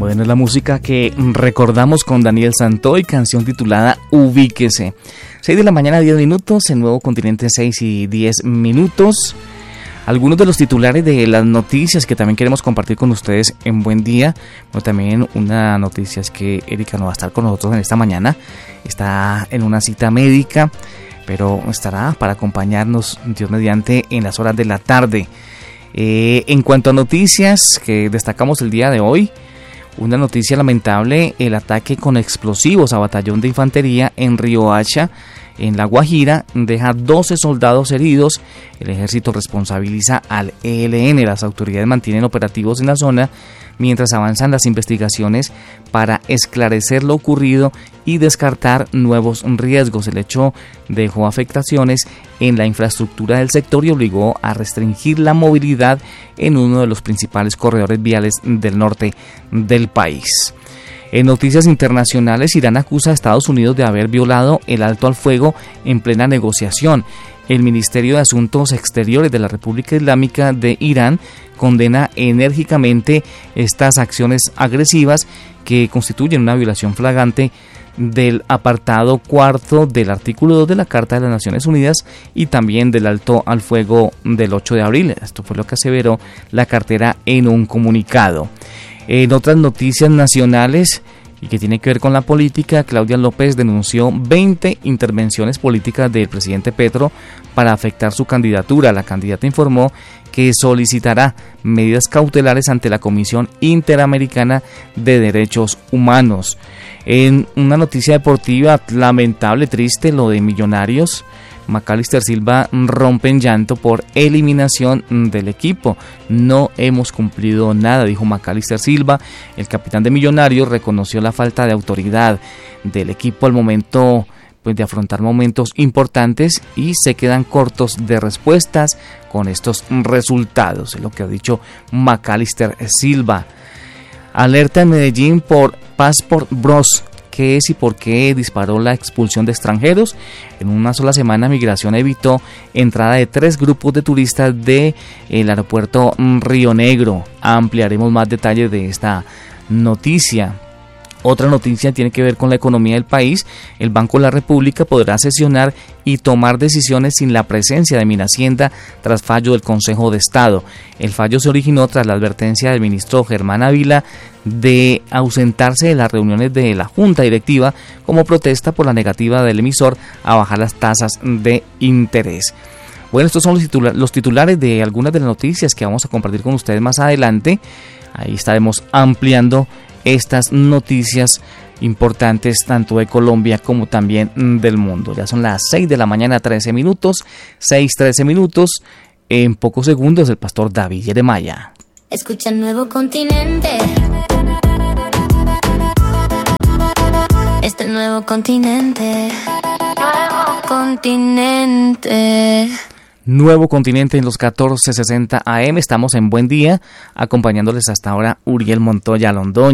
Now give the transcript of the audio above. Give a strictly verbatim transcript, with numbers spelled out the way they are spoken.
Bueno, es la música que recordamos con Daniel Santoy, canción titulada Ubíquese. seis de la mañana, diez minutos, en Nuevo Continente seis y diez minutos. Algunos de los titulares de las noticias que también queremos compartir con ustedes en Buen Día. Bueno, también una noticia es que Erika no va a estar con nosotros en esta mañana. Está en una cita médica, pero estará para acompañarnos, Dios mediante, en las horas de la tarde. Eh, en cuanto a noticias que destacamos el día de hoy, una noticia lamentable: el ataque con explosivos a batallón de infantería en Riohacha, en La Guajira, deja doce soldados heridos. El ejército responsabiliza al E L N. Las autoridades mantienen operativos en la zona mientras avanzan las investigaciones para esclarecer lo ocurrido y descartar nuevos riesgos. El hecho dejó afectaciones en la infraestructura del sector y obligó a restringir la movilidad en uno de los principales corredores viales del norte del país. En noticias internacionales, Irán acusa a Estados Unidos de haber violado el alto al fuego en plena negociación. El Ministerio de Asuntos Exteriores de la República Islámica de Irán condena enérgicamente estas acciones agresivas que constituyen una violación flagrante del apartado cuarto del artículo dos de la Carta de las Naciones Unidas y también del alto al fuego del ocho de abril. Esto fue lo que aseveró la cartera en un comunicado. En otras noticias nacionales y que tiene que ver con la política, Claudia López denunció veinte intervenciones políticas del presidente Petro para afectar su candidatura. La candidata informó que solicitará medidas cautelares ante la Comisión Interamericana de Derechos Humanos. En una noticia deportiva lamentable, triste, lo de Millonarios. Macalister Silva rompe en llanto por eliminación del equipo. No hemos cumplido nada, dijo Macalister Silva. El capitán de Millonarios reconoció la falta de autoridad del equipo al momento pues, de afrontar momentos importantes y se quedan cortos de respuestas con estos resultados, es lo que ha dicho Macalister Silva. Alerta en Medellín por Passport Bros. ¿Qué es y por qué disparó la expulsión de extranjeros? En una sola semana, Migración evitó entrada de tres grupos de turistas del aeropuerto Río Negro. Ampliaremos más detalles de esta noticia. Otra noticia tiene que ver con la economía del país. El Banco de la República podrá sesionar y tomar decisiones sin la presencia de Minhacienda tras fallo del Consejo de Estado. El fallo se originó tras la advertencia del ministro Germán Ávila de ausentarse de las reuniones de la Junta Directiva como protesta por la negativa del emisor a bajar las tasas de interés. Bueno, estos son los, titula- los titulares de algunas de las noticias que vamos a compartir con ustedes más adelante. Ahí estaremos ampliando estas noticias importantes tanto de Colombia como también del mundo. Ya son las seis de la mañana, trece minutos, seis, trece minutos. En pocos segundos, el pastor David Yeremaya. Escucha el Nuevo Continente. Este Nuevo Continente. Nuevo Continente. Nuevo Continente en los catorce sesenta A M. Estamos en Buen Día, acompañándoles hasta ahora Uriel Montoya Londoño.